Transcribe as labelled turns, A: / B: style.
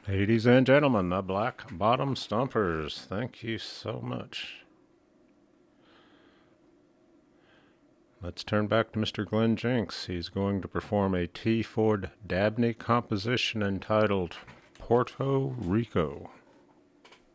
A: Ladies and gentlemen, the Black Bottom Stompers, thank you so much. Let's turn back to Mr. Glenn Jenks. He's going to perform a T. Ford Dabney composition entitled Puerto Rico.